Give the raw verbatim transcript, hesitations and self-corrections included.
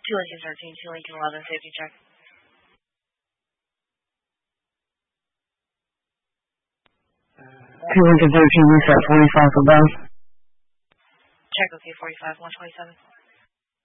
two Lincoln thirteen, two Lincoln eleven, safety check. two Lincoln thirteen, reset forty-five for both. Check, okay, forty-five, one twenty-seven.